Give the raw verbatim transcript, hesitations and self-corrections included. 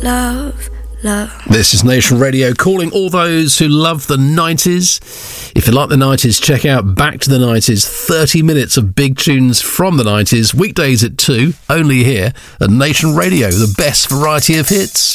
love, love. This is Nation Radio, calling all those who love the nineties. If you like the nineties, check out Back to the nineties, thirty minutes of big tunes from the nineties, weekdays at two, only here at Nation Radio, the best variety of hits.